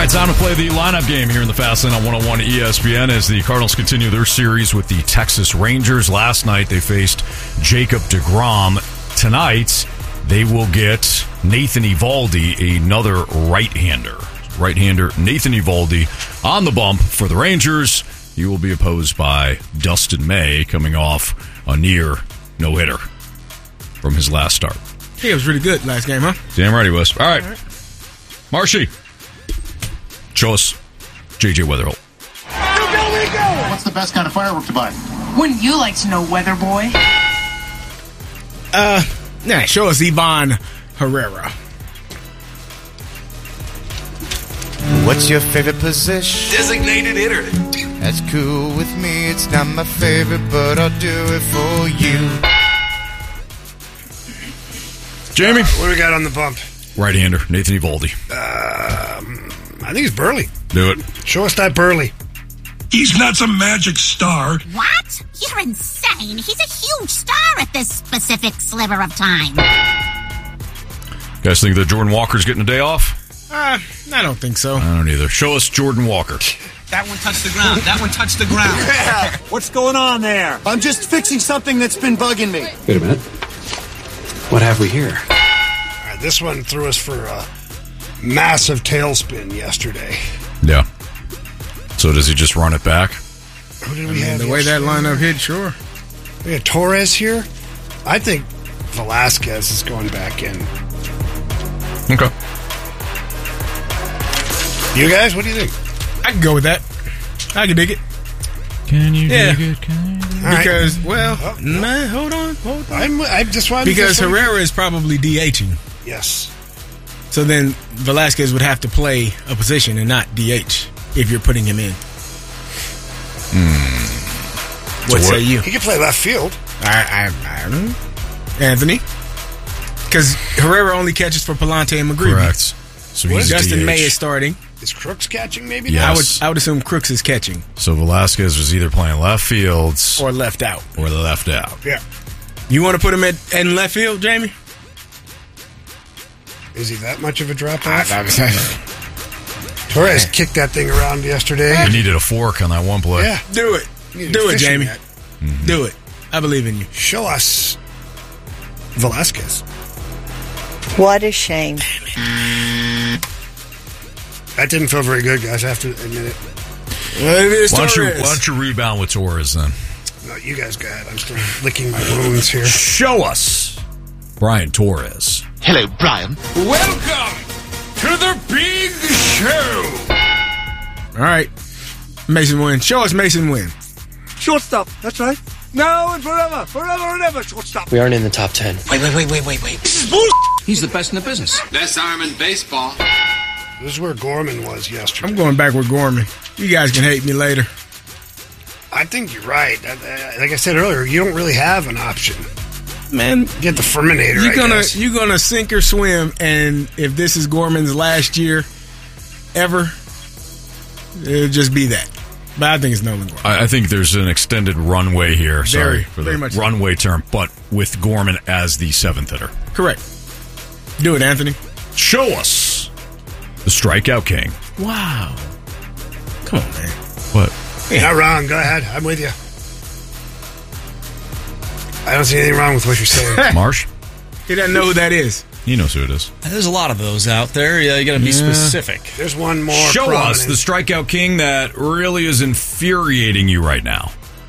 right, time to play the lineup game here in the Fast Lane on 101 ESPN as the Cardinals continue their series with the Texas Rangers. Last night they faced Jacob deGrom. Tonight they will get Nathan Eovaldi, another right-hander. Right-hander Nathan Eovaldi on the bump for the Rangers. He will be opposed by Dustin May, coming off a near no-hitter from his last start. He was really good last game, huh? Damn right he was. All right. Marshy, show us J.J. Wetherholt. What's the best kind of firework to buy? Wouldn't you like to know, Weather Boy? Show us Ivan Herrera. What's your favorite position? Designated hitter. That's cool with me. It's not my favorite, but I'll do it for you. Jamie? What do we got on the bump? Right-hander Nathan Eovaldi. I think it's Burley. Do it. Show us that Burley. He's not some magic star. What? You're insane. He's a huge star at this specific sliver of time. Guys think that Jordan Walker's getting a day off? I don't think so. I don't either. Show us Jordan Walker. That one touched the ground. That one touched the ground. Yeah. What's going on there? I'm just fixing something that's been bugging me. Wait a minute. What have we here? All right, this one threw us for a massive tailspin yesterday. Yeah. So does he just run it back? Who did we have? The way that lineup hit, sure. We had Torres here. I think Velasquez is going back in. Okay. You guys, what do you think? I can go with that. I can dig it. Can you dig it? Because, hold on. I just wanted because Herrera is probably DHing. Yes. So then Velasquez would have to play a position and not DH if you're putting him in. What say you? He could play left field. I don't know. Anthony? Because Herrera only catches for Palante and McGreevy. Correct. So he's Dustin DH. May is starting. Is Crooks catching maybe? Yes. I would assume Crooks is catching. So Velasquez was either playing left fields Or left out. Yeah. You want to put him in left field, Jamie? Is he that much of a drop-off? Torres kicked that thing around yesterday. He needed a fork on that one play. Yeah. Do it. Do it, Jamie. Mm-hmm. Do it. I believe in you. Show us Velasquez. What a shame. That didn't feel very good, guys. I have to admit it. Why don't you rebound with Torres then? No, you guys go ahead. I'm still licking my wounds here. Show us Brian Torres. Hello, Brian. Welcome to the big show. All right. Mason Wynn. Show us Mason Wynn. Shortstop. That's right. Now and forever. Forever and ever. Shortstop. We aren't in the top 10. Wait. This is bull. He's the best in the business. Best arm in baseball. This is where Gorman was yesterday. I'm going back with Gorman. You guys can hate me later. I think you're right. Like I said earlier, you don't really have an option. Man, get the Ferminator. You're gonna sink or swim, and if this is Gorman's last year ever, it'll just be that. But I think it's Nolan Gorman. I think there's an extended runway here. Sorry for the very much runway term, but with Gorman as the seventh hitter. Correct. Do it, Anthony. Show us the strikeout king. Wow. Come on, man. What? You're not wrong. Go ahead. I'm with you. I don't see anything wrong with what you're saying. Marsh? He doesn't know who that is. He knows who it is. There's a lot of those out there. Yeah, you got to be specific. There's one more. Show prominent. us the strikeout king that really is infuriating you right now.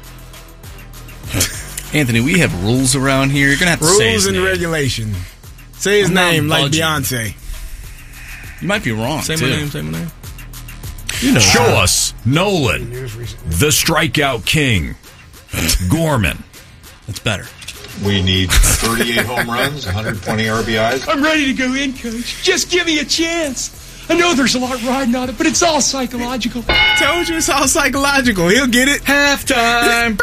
Anthony, we have rules around here. You're going to have to say his Rules and name. regulation. Say his I'm not name like budging. Beyonce. You might be wrong, Say too. my name, say my name. You know. Show us Nolan, the strikeout king. Gorman. That's better. We need 38 home runs, 120 RBIs. I'm ready to go in, Coach. Just give me a chance. I know there's a lot riding on it, but it's all psychological. Told you it's all psychological. He'll get it. Halftime.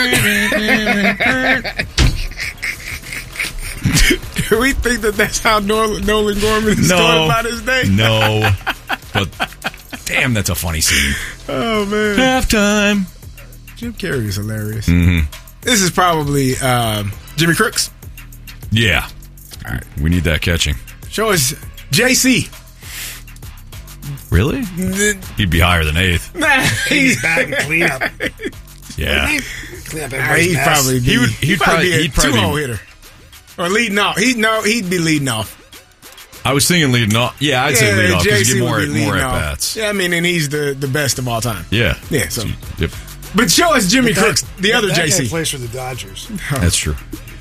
Do we think that that's how Nolan Gorman is going about his day? No. But damn, that's a funny scene. Oh, man. Halftime. Jim Carrey is hilarious. Mm-hmm. This is probably Jimmy Crooks. Yeah. All right. We need that catching. Show us JC. Really? He'd be higher than 8th. Nah, He's batting cleanup. Yeah. Clean up He'd everybody's mess. probably be, He'd probably be a be- 2-hole hitter. Or leading off. He'd be leading off. I was thinking leading off. Yeah, I'd say leading off because you JC get would be leading more off. at-bats. Yeah, I mean, and he's the best of all time. Yeah. Yeah, so. Yep. But show us Jimmy Crooks, the other that guy JC. plays for the Dodgers. That's true.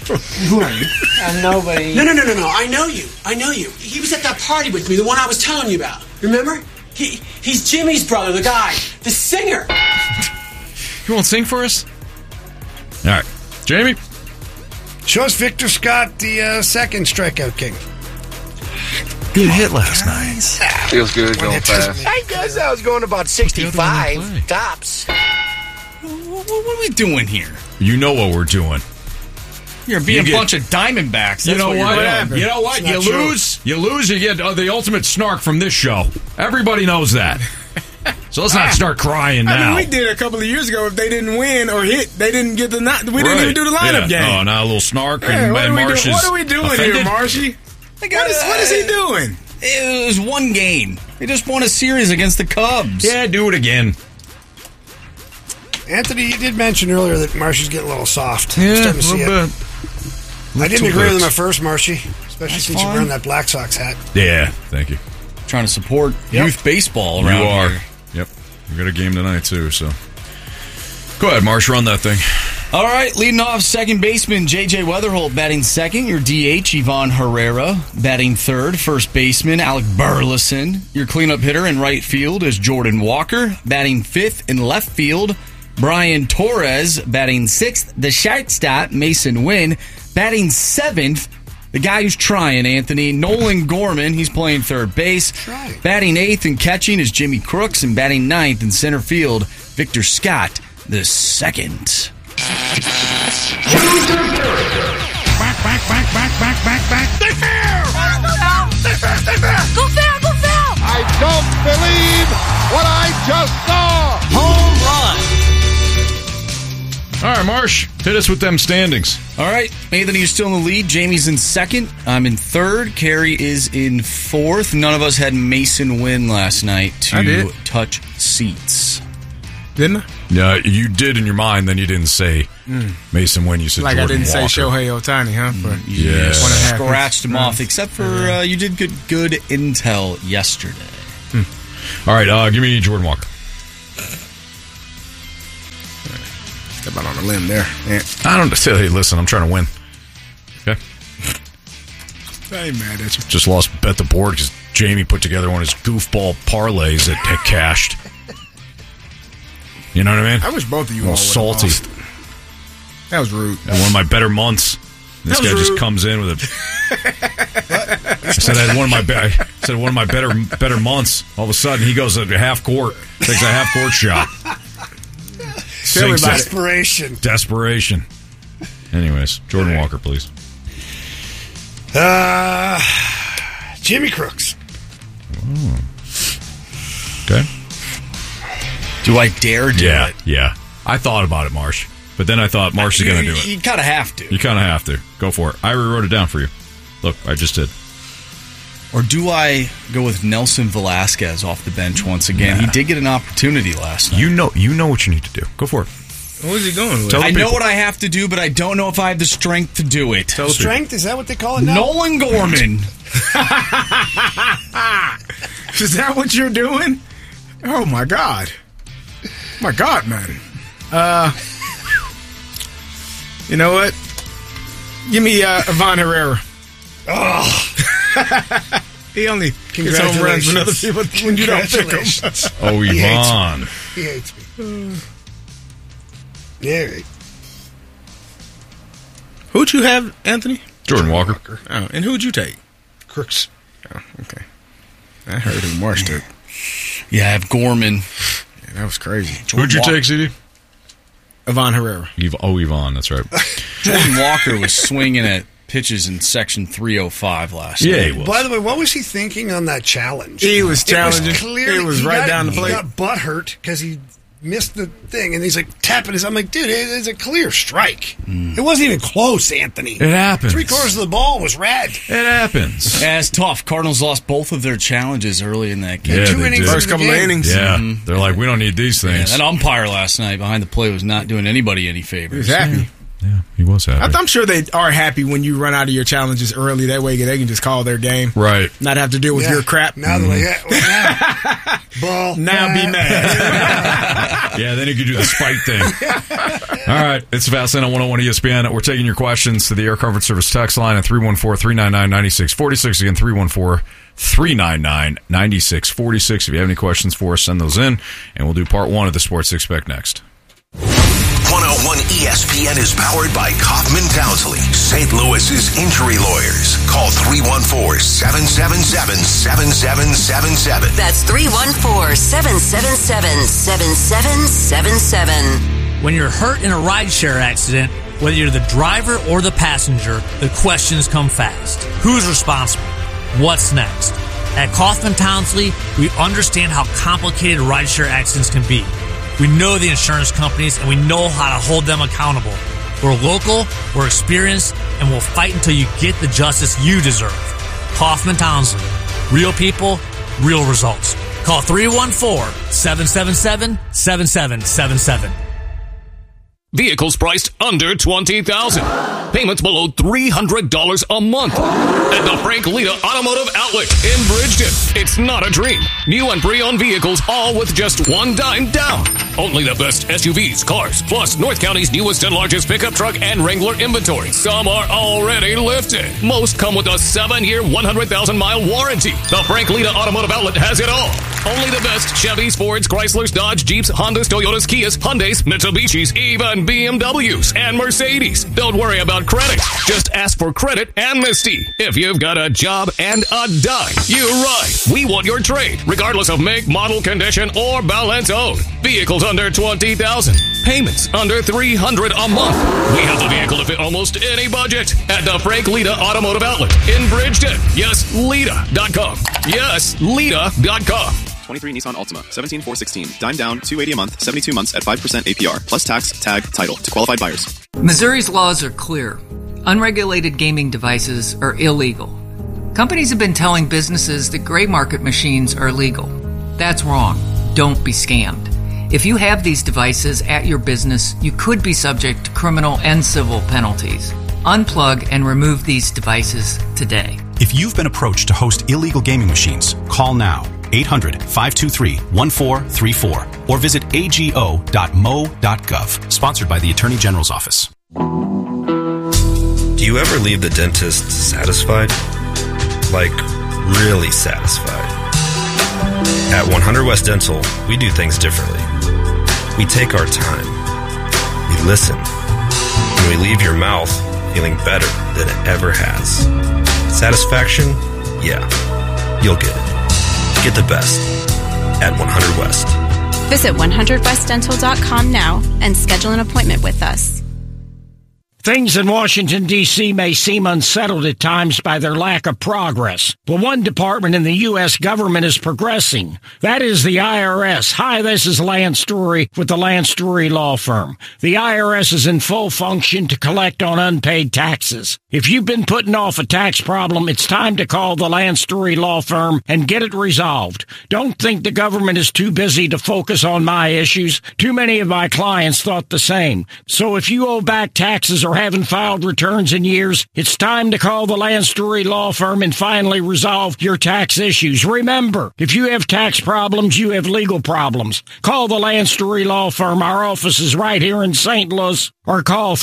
I'm nobody. No. I know you. He was at that party with me, the one I was telling you about. Remember? He's Jimmy's brother, the guy, the singer. You won't sing for us? All right. Jamie? Show us Victor Scott, the second strikeout king. Good hit last night. Feels good going fast. I guess I was going about 65 tops. What are we doing here? You know what we're doing. You're being a bunch of Diamondbacks. You know what? Doing. You know what? You lose. You get the ultimate snark from this show. Everybody knows that. So let's not start crying now. I mean, we did a couple of years ago. If they didn't win or hit, they didn't get the. We didn't even do the lineup game. Oh, now a little snark Yeah, and what Marsh is What are we doing offended? here, Marshy? What is he doing? It was one game. They just won a series against the Cubs. Yeah, do it again. Anthony, you did mention earlier that Marshy's getting a little soft. Yeah, I'm starting to a see little it. bit. I didn't Little agree with bit. him at first, Marshy, especially since you're wearing that Black Sox hat. Yeah, thank you. Trying to support youth baseball You around are. here. Yep. We got a game tonight, too, so. Go ahead, Marsh, run that thing. All right, leading off, second baseman J.J. Weatherholt batting second. Your DH, Ivan Herrera, batting third. First baseman, Alec Burleson. Your cleanup hitter in right field is Jordan Walker. Batting fifth in left field, Brian Torres. Batting sixth, the shortstop, Mason Wynn. Batting seventh, the guy who's trying, Anthony, Nolan Gorman. He's playing third base. Batting eighth and catching is Jimmy Crooks. And batting ninth in center field, Victor Scott, the second. Back. They're fair! Go fair! I don't believe what I just saw! Home run! All right, Marsh, hit us with them standings. All right, Anthony, you're still in the lead. Jamie's in second. I'm in third. Carrie is in fourth. None of us had Mason win last night to touch seats. Didn't I? Yeah, you did in your mind, then you didn't say Mason Wynn. You said Like Jordan I didn't Walker. say Shohei Ohtani, huh? For Yes. 1.5 Scratched him off, except for you did good intel yesterday. All right, give me Jordan Walker. Step out on a limb there. Yeah. I don't say, hey, listen, I'm trying to win. Okay. I ain't mad at you. Just lost bet the board because Jamie put together one of his goofball parlays that had cashed. You know what I mean? I wish both of you a all little would've salty. lost. That was rude. And one of my better months. This That was guy just rude. comes in with a. I said I had one of my better months. All of a sudden, he goes to half court, takes a half court shot. Tell me about it. Desperation. Anyways, Jordan Walker, please. Jimmy Crooks. Okay. Do I dare do it? Yeah. I thought about it, Marsh. But then I thought Marsh is going to do it. You kind of have to. You kind of have to. Go for it. I rewrote it down for you. Look, I just did. Or do I go with Nelson Velasquez off the bench once again? He did get an opportunity last night. You know what you need to do. Go for it. What was he going with? I know what I have to do, but I don't know if I have the strength to do it. Strength? Is that what they call it now? Nolan Gorman. Is that what you're doing? Oh, my God. My God, man. You know what? Give me Ivan Herrera. Oh. He only gets home runs when other people when you don't pick him. Oh, He hates Ivan. me. He hates me. Yeah. Who'd you have, Anthony? Jordan Walker. Oh, and who'd you take? Crooks. Oh, okay. I heard who Marsh took. Yeah, I have Gorman. Yeah, that was crazy. Who'd you take, CD? Ivan Herrera. Ivan, that's right. Jordan Walker was swinging at pitches in section 305 last night. Yeah, he was. By the way, what was he thinking on that challenge? He was challenging. It was clear It was right down the plate. He got butthurt because he missed the thing, and he's like tapping his. I'm like, dude, it's a clear strike. It wasn't even close, Anthony. It happens. 3/4 of the ball was red. It happens. Yeah, it's tough. Cardinals lost both of their challenges early in that game. Yeah, 2 innings, First couple of innings. Yeah, they're like, we don't need these things. Yeah, that umpire last night behind the plate was not doing anybody any favors. He was happy. Yeah, he was happy. I'm sure they are happy when you run out of your challenges early. That way they can just call their game. Right. Not have to deal with your crap. Now they're like, ball. Now be mad. Yeah, then you can do the spite thing. All right, it's Fast Lane on 101 ESPN. We're taking your questions to the Air Comfort Service text line at 314-399-9646. Again, 314-399-9646. If you have any questions for us, send those in, and we'll do part 1 of the Sports Six Pack next. 101 ESPN is powered by Kaufman Townsley, St. Louis's injury lawyers. Call 314-777-7777. That's 314-777-7777. When you're hurt in a rideshare accident, whether you're the driver or the passenger, the questions come fast. Who's responsible? What's next? At Kaufman Townsley, we understand how complicated rideshare accidents can be. We know the insurance companies, and we know how to hold them accountable. We're local, we're experienced, and we'll fight until you get the justice you deserve. Kaufman Townsley. Real people, real results. Call 314-777-7777. Vehicles priced under $20,000. Payments below $300 a month. At the Frank Lita Automotive Outlet in Bridgeton. It's not a dream. New and pre-owned vehicles, all with just $1 down. Only the best SUVs, cars, plus North County's newest and largest pickup truck and Wrangler inventory. Some are already lifted. Most come with a 7-year, 100,000-mile warranty. The Frank Lita Automotive Outlet has it all. Only the best Chevys, Fords, Chryslers, Dodge, Jeeps, Hondas, Toyotas, Kias, Hyundais, Mitsubishis, even BMWs and Mercedes. Don't worry about credit. Just ask for credit amnesty. If you've got a job and a dime, you ride. We want your trade, regardless of make, model, condition, or balance owed. Vehicles under $20,000. Payments under $300 a month. We have the vehicle to fit almost any budget. At the Frank Lita Automotive Outlet in Bridgeton. Yes, Lita.com. Yes, Lita.com. 23 Nissan Altima, 17,416. Dime down, $280 a month, 72 months at 5% APR, plus tax, tag, title to qualified buyers. Missouri's laws are clear. Unregulated gaming devices are illegal. Companies have been telling businesses that gray market machines are legal. That's wrong. Don't be scammed. If you have these devices at your business, you could be subject to criminal and civil penalties. Unplug and remove these devices today. If you've been approached to host illegal gaming machines, call now. 800-523-1434 or visit ago.mo.gov. Sponsored by the Attorney General's Office. Do you ever leave the dentist satisfied? Like, really satisfied? At 100 West Dental, we do things differently. We take our time. We listen. And we leave your mouth feeling better than it ever has. Satisfaction? Yeah. You'll get it. Get the best at 100 West. Visit 100westdental.com now and schedule an appointment with us. Things in Washington, D.C. may seem unsettled at times by their lack of progress. But one department in the U.S. government is progressing. That is the IRS. Hi, this is Lance Story with the Lance Story Law Firm. The IRS is in full function to collect on unpaid taxes. If you've been putting off a tax problem, it's time to call the Lance Story Law Firm and get it resolved. Don't think the government is too busy to focus on my issues. Too many of my clients thought the same. So if you owe back taxes or haven't filed returns in years, it's time to call the Lance Story Law Firm and finally resolve your tax issues. Remember, if you have tax problems, you have legal problems. Call the Lance Story Law Firm. Our office is right here in St. Louis. Or call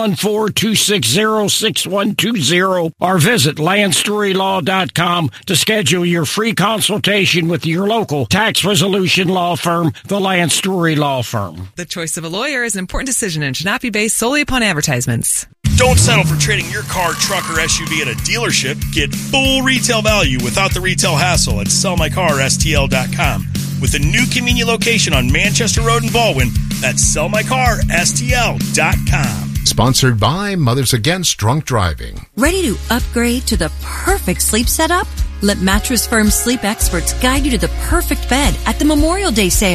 314-260-6120 or visit LanceStoryLaw.com to schedule your free consultation with your local tax resolution law firm, the Lance Story Law Firm. The choice of a lawyer is an important decision and should not be based solely upon advertisements. Don't settle for trading your car, truck, or SUV at a dealership. Get full retail value without the retail hassle at sellmycarstl.com. With a new convenient location on Manchester Road in Baldwin, that's sellmycarstl.com. Sponsored by Mothers Against Drunk Driving. Ready to upgrade to the perfect sleep setup? Let Mattress Firm sleep experts guide you to the perfect bed at the Memorial Day sale.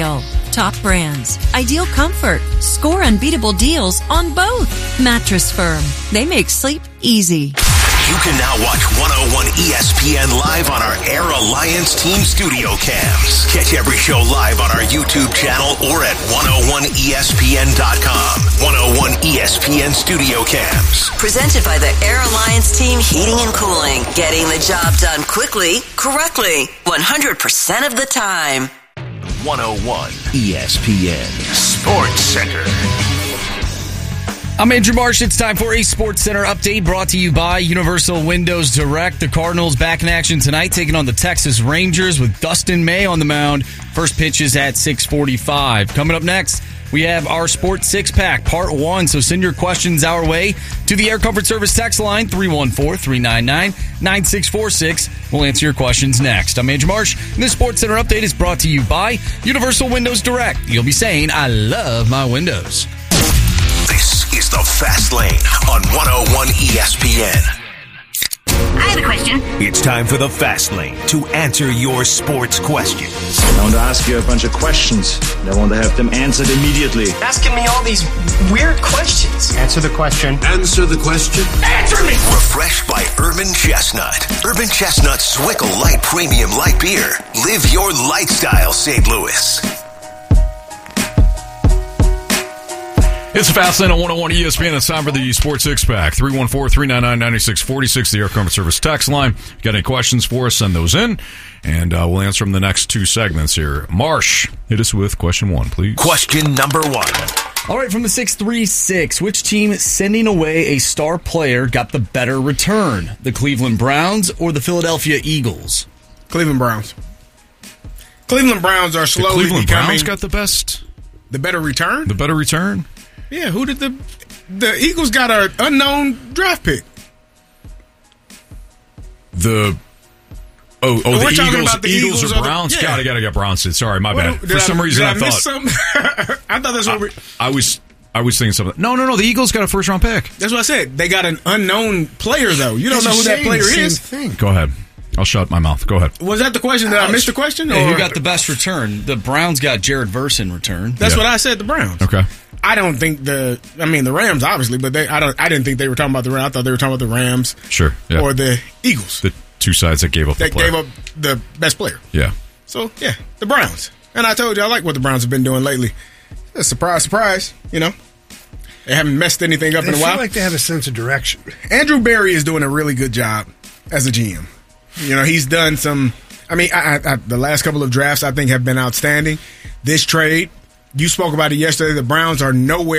top brands, ideal comfort, score unbeatable deals on both. Mattress Firm. They make sleep easy. You can now watch 101 ESPN live on our Air Alliance Team Studio Cams. Catch every show live on our YouTube channel or at 101ESPN.com. 101 ESPN Studio Cams. Presented by the Air Alliance Team Heating and Cooling. Getting the job done quickly, correctly, 100% of the time. 101 ESPN Sports Center. I'm Andrew Marsh. It's time for a Sports Center update brought to you by Universal Windows Direct. The Cardinals back in action tonight, taking on the Texas Rangers with Dustin May on the mound. First pitch is at 6:45. Coming up next, we have our Sports Six-Pack, Part 1. So send your questions our way to the Air Comfort Service text line, 314-399-9646. We'll answer your questions next. I'm Andrew Marsh, and this Sports Center update is brought to you by Universal Windows Direct. You'll be saying, I love my windows. This is the Fast Lane on 101 ESPN. I have a question. It's time for the Fast Lane to answer your sports questions. I want to ask you a bunch of questions, and I want to have them answered immediately. Asking me all these weird questions. Answer the question. Answer the question. Answer me! Refreshed by Urban Chestnut. Urban Chestnut Swickle Light Premium Light Beer. Live your light style, St. Louis. It's a Fast Lane on 101 ESPN. It's time for the Sports Six-Pack. 314-399-9646, the Air Comfort Service text line. If you got any questions for us, send those in, and we'll answer them in the next two segments here. Marsh, hit us with question 1, please. Question number 1. All right, from the 636, which team sending away a star player got the better return? The Cleveland Browns or the Philadelphia Eagles? Cleveland Browns. Cleveland Browns are slowly Cleveland becoming... Browns got the best? The better return? The better return? Yeah, who did the Eagles got an unknown draft pick? The Eagles or Browns? Yeah. Gotta get Browns. Sorry, my bad. For some reason, I thought I thought that's what I was thinking something. No. The Eagles got a first round pick. That's what I said. They got an unknown player though. You don't know who that player is. Go ahead. I'll shut my mouth. Go ahead. Was that the question? Did I miss the question? Hey, who got the best return? The Browns got Jared Verse in return. That's what I said. The Browns. Okay. I don't think the Rams obviously, but I didn't think they were talking about the Rams. I thought they were talking about the Rams. Sure. Yeah. Or the Eagles. The two sides that gave up the player. Gave up the best player. Yeah. So, yeah, the Browns. And I told you I like what the Browns have been doing lately. Surprise, you know. They haven't messed anything up in a while. I feel like they have a sense of direction. Andrew Berry is doing a really good job as a GM. You know, he's done some... the last couple of drafts I think have been outstanding. This trade, you spoke about it yesterday, the Browns are nowhere